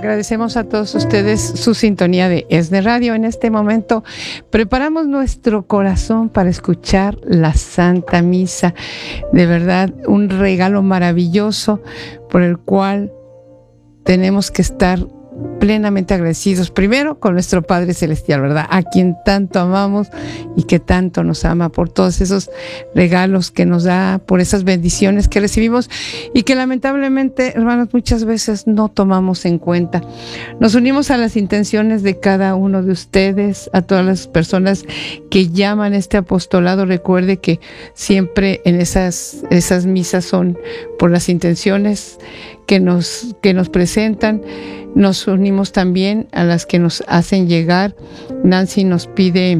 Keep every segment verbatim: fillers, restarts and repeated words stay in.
agradecemos a todos ustedes su sintonía de E S N E Radio. En este momento preparamos nuestro corazón para escuchar la Santa Misa. De verdad, un regalo maravilloso por el cual tenemos que estar plenamente agradecidos, primero con nuestro Padre Celestial, ¿verdad? A quien tanto amamos y que tanto nos ama, por todos esos regalos que nos da, por esas bendiciones que recibimos y que lamentablemente, hermanos, muchas veces no tomamos en cuenta. Nos unimos a las intenciones de cada uno de ustedes, a todas las personas que llaman este apostolado. Recuerde que siempre en esas, esas misas son por las intenciones que nos, que nos presentan. Nos unimos también a las que nos hacen llegar. Nancy nos pide,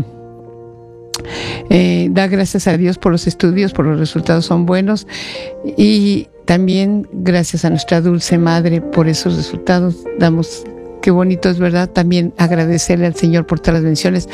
eh, da gracias a Dios por los estudios, por los resultados son buenos, y también gracias a nuestra dulce madre por esos resultados. Damos, qué bonito es, ¿verdad? También agradecerle al Señor por todas las bendiciones.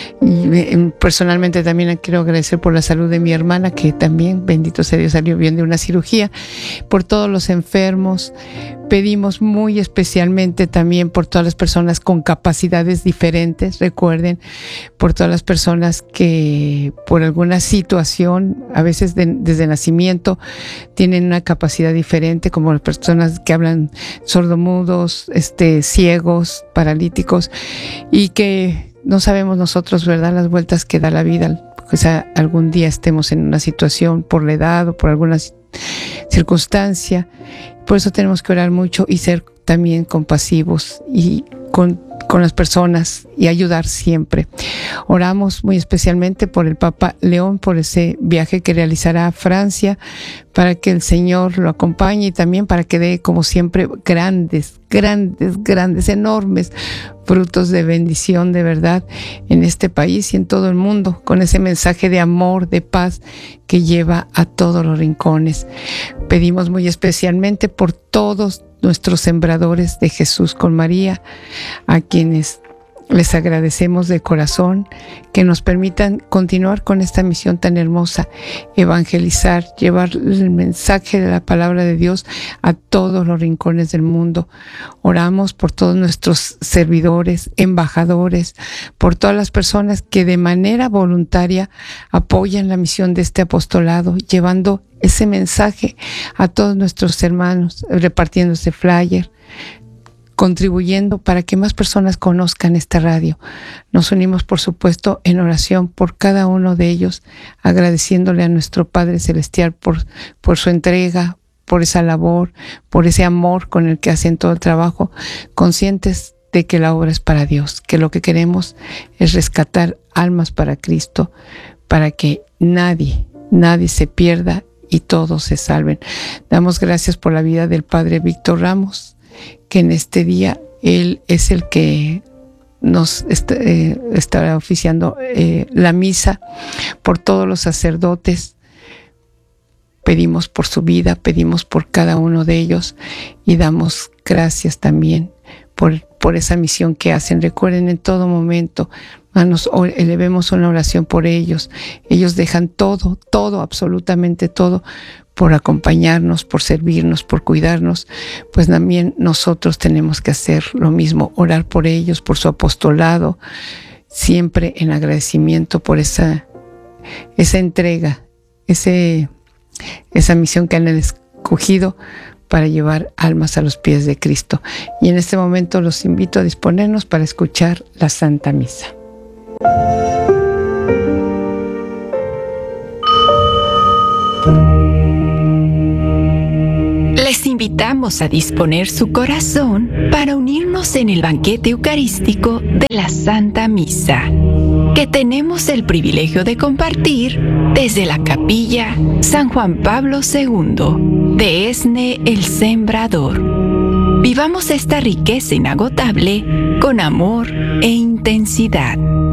Y eh, personalmente también quiero agradecer por la salud de mi hermana, que también, bendito sea Dios, salió bien de una cirugía, por todos los enfermos. Pedimos muy especialmente también por todas las personas con capacidades diferentes. Recuerden, por todas las personas que por alguna situación, a veces de, desde nacimiento, tienen una capacidad diferente, como las personas que hablan sordomudos, este, ciegos, paralíticos, y que no sabemos nosotros, ¿verdad?, las vueltas que da la vida. O sea, algún día estemos en una situación por la edad o por alguna circunstancia. Por eso tenemos que orar mucho y ser también compasivos y con, con las personas y ayudar siempre. Oramos muy especialmente por el Papa León, por ese viaje que realizará a Francia, para que el Señor lo acompañe y también para que dé, como siempre, grandes, grandes, grandes, enormes frutos de bendición, de verdad, en este país y en todo el mundo, con ese mensaje de amor, de paz que lleva a todos los rincones. Pedimos muy especialmente por todos nuestros sembradores de Jesús con María, a quienes les agradecemos de corazón que nos permitan continuar con esta misión tan hermosa, evangelizar, llevar el mensaje de la palabra de Dios a todos los rincones del mundo. Oramos por todos nuestros servidores, embajadores, por todas las personas que de manera voluntaria apoyan la misión de este apostolado, llevando ese mensaje a todos nuestros hermanos, repartiendo ese flyer, contribuyendo para que más personas conozcan esta radio. Nos unimos, por supuesto, en oración por cada uno de ellos, agradeciéndole a nuestro Padre Celestial por, por su entrega, por esa labor, por ese amor con el que hacen todo el trabajo, conscientes de que la obra es para Dios, que lo que queremos es rescatar almas para Cristo, para que nadie, nadie se pierda y todos se salven. Damos gracias por la vida del Padre Víctor Ramos, que en este día él es el que nos está, eh, estará oficiando eh, la misa, por todos los sacerdotes. Pedimos por su vida, pedimos por cada uno de ellos y damos gracias también por, por esa misión que hacen. Recuerden, en todo momento, hermanos, elevemos una oración por ellos. Ellos dejan todo, todo, absolutamente todo, por acompañarnos, por servirnos, por cuidarnos. Pues también nosotros tenemos que hacer lo mismo, orar por ellos, por su apostolado, siempre en agradecimiento por esa, esa entrega, ese, esa misión que han escogido para llevar almas a los pies de Cristo. Y en este momento los invito a disponernos para escuchar la Santa Misa. Les invitamos a disponer su corazón para unirnos en el banquete eucarístico de la Santa Misa, que tenemos el privilegio de compartir desde la Capilla San Juan Pablo segundo de E S N E El Sembrador. Vivamos esta riqueza inagotable con amor e intensidad.